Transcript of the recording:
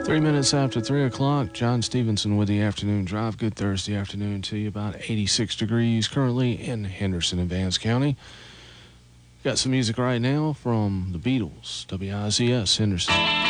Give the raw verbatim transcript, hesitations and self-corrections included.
Three minutes after three o'clock, John Stevenson with the afternoon drive. Good Thursday afternoon to you. About eighty-six degrees currently in Henderson and Vance County. Got some music right now from the Beatles, W I Z S Henderson.